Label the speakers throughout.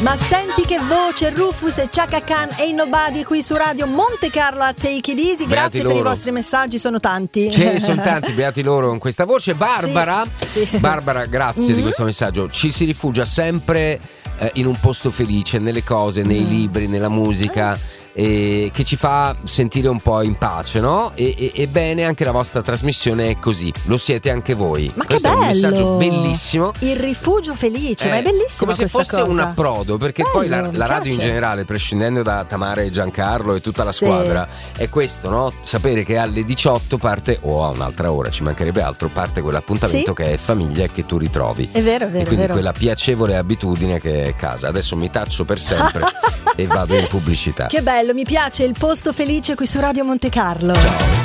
Speaker 1: Ma senti che voce, Rufus e Chaka Khan e Nobody qui su Radio Monte Carlo a Take It Easy. Grazie per i vostri messaggi, sono tanti.
Speaker 2: Sì, sono tanti, beati loro con questa voce. Barbara, sì. Barbara, grazie di questo messaggio. Ci si rifugia sempre in un posto felice, nelle cose, nei libri, nella musica. Che ci fa sentire un po' in pace, no? E bene, anche la vostra trasmissione è così, lo siete anche voi.
Speaker 1: Ma
Speaker 2: questo
Speaker 1: che bello.
Speaker 2: È un messaggio bellissimo.
Speaker 1: Il rifugio felice, ma è bellissimo.
Speaker 2: Come se fosse
Speaker 1: cosa.
Speaker 2: Un approdo, perché bello, poi la radio in generale, prescindendo da Tamara e Giancarlo e tutta la squadra, è questo, no? Sapere che alle 18 parte, o a un'altra ora, ci mancherebbe altro, parte quell'appuntamento che è famiglia e che tu ritrovi.
Speaker 1: È vero, è vero.
Speaker 2: E quindi
Speaker 1: vero.
Speaker 2: quella piacevole abitudine che è casa. Adesso mi taccio per sempre e vado in pubblicità.
Speaker 1: Che bello. Mi piace il posto felice qui su Radio Monte Carlo.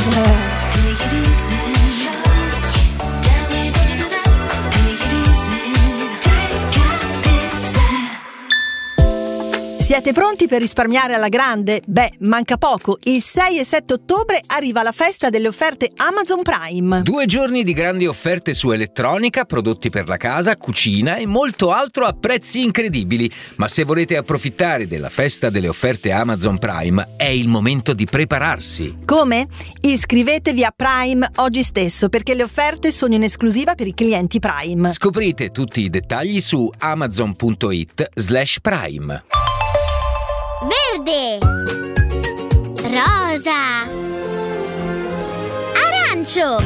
Speaker 1: Siete pronti per risparmiare alla grande? Beh, manca poco. Il 6 e 7 ottobre arriva la festa delle offerte Amazon Prime.
Speaker 3: 2 giorni di grandi offerte su elettronica, prodotti per la casa, cucina e molto altro a prezzi incredibili. Ma se volete approfittare della festa delle offerte Amazon Prime, è il momento di prepararsi.
Speaker 1: Come? Iscrivetevi a Prime oggi stesso, perché le offerte sono in esclusiva per i clienti Prime.
Speaker 3: Scoprite tutti i dettagli su amazon.it/Prime.
Speaker 4: Verde, rosa, arancio.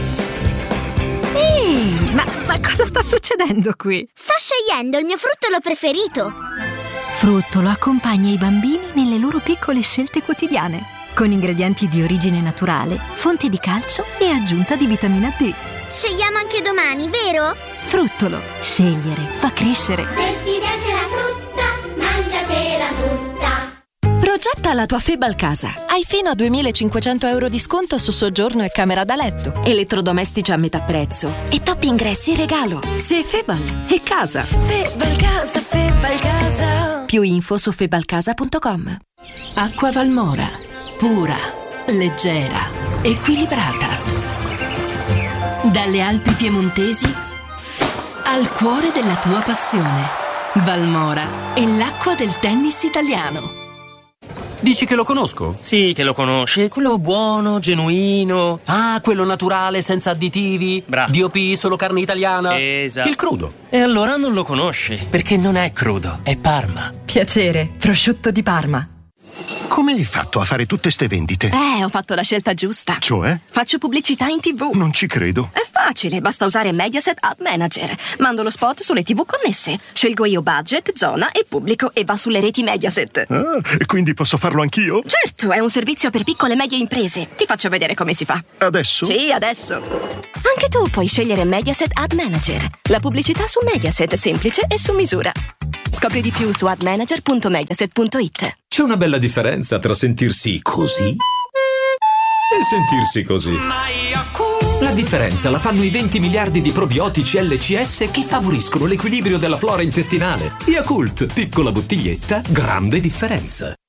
Speaker 5: Ehi, ma cosa sta succedendo qui?
Speaker 4: Sto scegliendo il mio fruttolo preferito.
Speaker 5: Fruttolo accompagna i bambini nelle loro piccole scelte quotidiane, con ingredienti di origine naturale, fonte di calcio e aggiunta di vitamina D.
Speaker 4: Scegliamo anche domani, vero?
Speaker 5: Fruttolo, scegliere fa crescere.
Speaker 4: Se ti piace la frutta, mangiatela tutta.
Speaker 6: Progetta la tua Febal casa. Hai fino a 2.500 euro di sconto su soggiorno e camera da letto, elettrodomestici a metà prezzo e top ingressi in regalo. Se Febal è casa. Febal casa, Febal casa. Più info su febalcasa.com.
Speaker 7: Acqua Valmora, pura, leggera, equilibrata. Dalle Alpi piemontesi al cuore della tua passione. Valmora è l'acqua del tennis italiano.
Speaker 8: Dici che lo conosco?
Speaker 9: Sì, che lo conosci, quello buono, genuino.
Speaker 8: Ah, quello naturale, senza additivi.
Speaker 9: Bravo.
Speaker 8: DOP, solo carne italiana.
Speaker 9: Esatto.
Speaker 8: Il crudo.
Speaker 9: E allora non lo conosci, perché non è crudo, è Parma.
Speaker 6: Piacere, prosciutto di Parma.
Speaker 10: Come hai fatto a fare tutte ste vendite?
Speaker 11: Ho fatto la scelta giusta.
Speaker 10: Cioè?
Speaker 11: Faccio pubblicità in TV.
Speaker 10: Non ci credo.
Speaker 11: È facile, basta usare Mediaset Ad Manager. Mando lo spot sulle TV connesse. Scelgo io budget, zona e pubblico e va sulle reti Mediaset.
Speaker 10: Ah, e quindi posso farlo anch'io?
Speaker 11: Certo, è un servizio per piccole e medie imprese. Ti faccio vedere come si fa.
Speaker 10: Adesso?
Speaker 11: Sì, adesso. Anche tu puoi scegliere Mediaset Ad Manager. La pubblicità su Mediaset, semplice e su misura. Scopri di più su admanager.mediaset.it.
Speaker 12: C'è una bella differenza tra sentirsi così e sentirsi così. La differenza la fanno i 20 miliardi di probiotici LCS che favoriscono l'equilibrio della flora intestinale. Yakult, piccola bottiglietta, grande differenza.